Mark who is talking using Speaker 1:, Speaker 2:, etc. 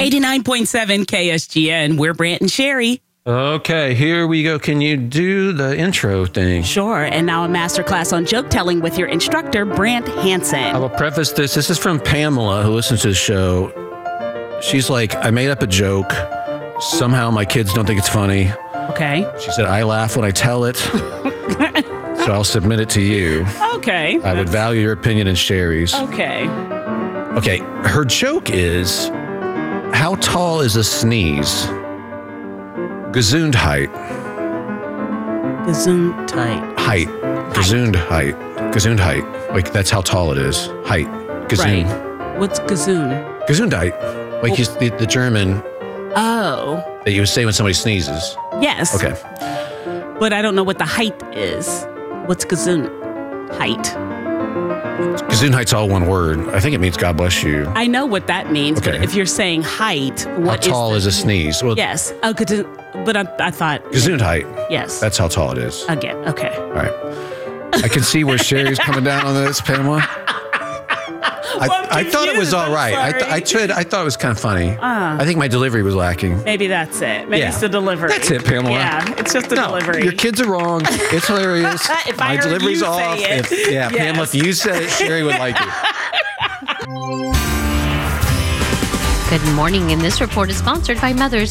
Speaker 1: 89.7 KSGN. We're Brant and Sherry.
Speaker 2: Okay, here we go. Can you do the intro thing?
Speaker 1: Sure. And now a masterclass on joke telling with your instructor, Brant Hansen.
Speaker 2: I will preface this. This is from Pamela, who listens to the show. She's like, I made up a joke. Somehow my kids don't think it's funny.
Speaker 1: Okay.
Speaker 2: She said, I laugh when I tell it. So I'll submit it to you.
Speaker 1: Okay.
Speaker 2: I would value your opinion and Sherry's.
Speaker 1: Okay.
Speaker 2: Okay, her joke is, how tall is a sneeze? Gesundheit.
Speaker 1: Gesundheit.
Speaker 2: Height. Gesundheit. Gesundheit. Like, that's how tall it is. Height. Gesund.
Speaker 1: Right. What's Gesund?
Speaker 2: Gesundheit. Like the German
Speaker 1: Oh.
Speaker 2: that you would say when somebody sneezes.
Speaker 1: Yes.
Speaker 2: Okay.
Speaker 1: But I don't know what the height is. What's Gesundheit?
Speaker 2: Gesundheit's all one word. I think it means God bless you.
Speaker 1: I know what that means,
Speaker 2: Okay.
Speaker 1: but if you're saying height, what
Speaker 2: How tall is a sneeze? Well,
Speaker 1: Yes. Oh, but I thought.
Speaker 2: Gesundheit.
Speaker 1: Yes.
Speaker 2: That's how tall it is.
Speaker 1: Again. Okay.
Speaker 2: All right. I can see where Sherry's coming down on this, Pamela. I thought it was all right. I thought it was kind of funny. I think my delivery was lacking.
Speaker 1: Maybe that's it. Maybe it's the delivery.
Speaker 2: That's it, Pamela.
Speaker 1: Yeah, it's just the delivery.
Speaker 2: Your kids are wrong. It's hilarious.
Speaker 1: If I
Speaker 2: my
Speaker 1: heard
Speaker 2: delivery's
Speaker 1: you
Speaker 2: off.
Speaker 1: say it.
Speaker 2: Yes. Pamela, if you said it, Sherry would like it.
Speaker 3: Good morning, and this report is sponsored by Mothers